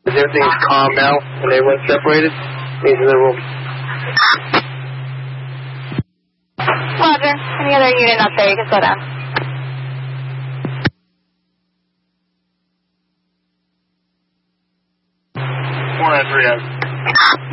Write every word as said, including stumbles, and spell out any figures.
Is everything's calm now and everyone's separated? He's in the room. Roger. Any other unit up there, you can slow down. four nine three.